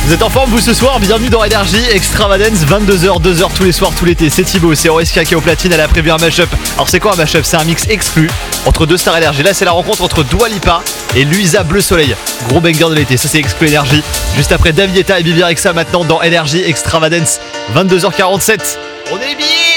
Vous êtes en forme vous ce soir, bienvenue dans Énergie Extravagance, 22h, 2h tous les soirs, tout l'été. C'est Thibaut, c'est OSK qui est au platine, elle a prévu un mashup. Alors c'est quoi un mashup? C'est un mix exclu entre deux stars Énergie. Là c'est la rencontre entre Dua Lipa et Luisa Bleu Soleil. Gros banger de l'été, ça c'est exclu Énergie. Juste après David Guetta et Bibi Rexha maintenant dans Énergie Extravagance, 22h47. On est les billets.